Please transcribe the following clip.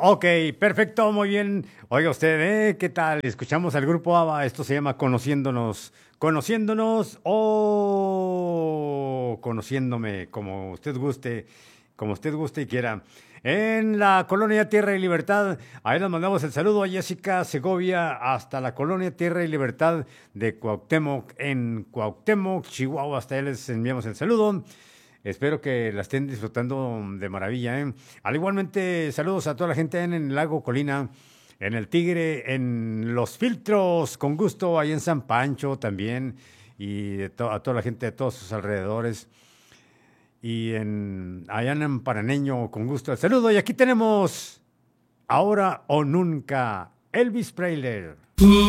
Ok, perfecto, muy bien. Oiga usted, ¿qué tal? Escuchamos al grupo ABBA, esto se llama Conociéndonos. Conociéndonos o conociéndome, como usted guste y quiera. En la colonia Tierra y Libertad, ahí nos mandamos el saludo a Jessica Segovia hasta la colonia Tierra y Libertad de Cuauhtémoc, en Cuauhtémoc, Chihuahua. Hasta él les enviamos el saludo. Espero que la estén disfrutando de maravilla, ¿eh? Al igualmente, saludos a toda la gente en el Lago Colina, en el Tigre, en Los Filtros, con gusto, ahí en San Pancho también, y a toda la gente de todos sus alrededores. Y allá en Paraneño, con gusto. El saludo, y aquí tenemos Ahora o Nunca, Elvis Presley.